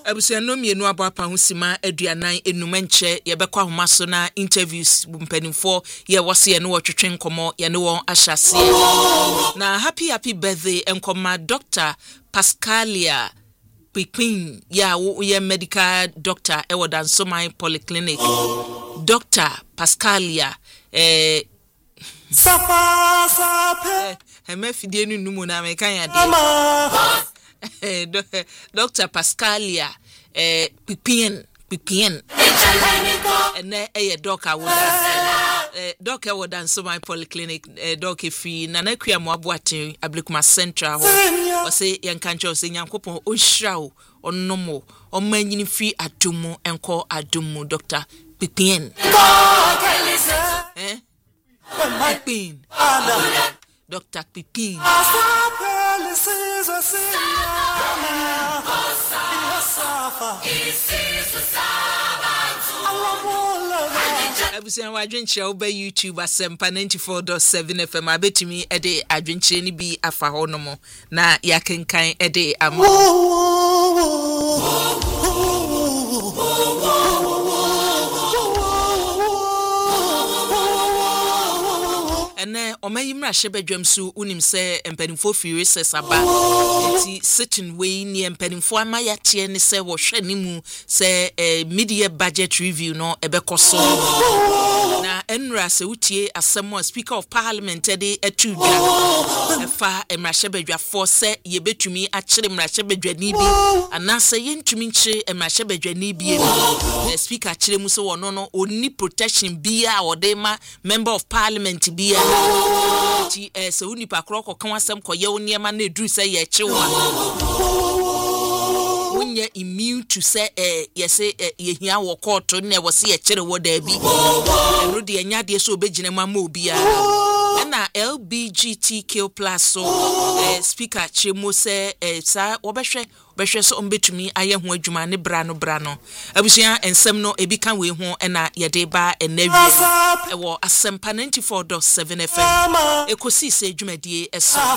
Abusiano mienu abapa ho sima aduanan enumanche yebekwa ahoma so na interviews mpanimfo ye wose ye no wotwetwe nkomo ye ne won ahyase na happy birthday enkoma Dr. Pascalia Pipin ya ye medical doctor e Wodansomai Polyclinic. Dr. Pascalia fidie nu numu na me kan ya Dr. Pascalia Pipin ene doka Wodansomai Polyclinic doka fi na nakua mo aboate Ablekuma Central ho o se yankanche o se Nyankopon o hira o onnomo o manyini fi adumu enko adumu Dr. Pipin Pipin Dr. Pipin Abusian wadwenche oba YouTube Asempa 94.7 FM abetumi ede adwenche ni bi afa honomo na yakenkan ede ama ene omayimra hyebadwam so unim se empanimfo firi sesaba enti sitting way ni empanimfo amayate ne se wo hwe ni mu se media budget review no ebekoso na enra se utie asemo Speaker of Parliament ede atudwa efa emrahyebadwa for se yebetumi akire emrahyebadwa ni bi anase yentumi nche emrahyebadwa ni bi the speaker akire mu so wono no oni protection bia odema member of parliament bia ti se unipa kroko kan asem koye oniema na eduru se ye chewa wonye immune to say yese ye hia wo court ne wo se ye kire wo da bi eno de anya de so obegina ma obia na LBGTQ+ so speaker chemo se sa wo behwe so ombetumi aye ho adwuma ne bra no abusia ensem no ebi kan we ho na yede ba enawie wo Asempa 94.7 FM ekosi se adwumadie eso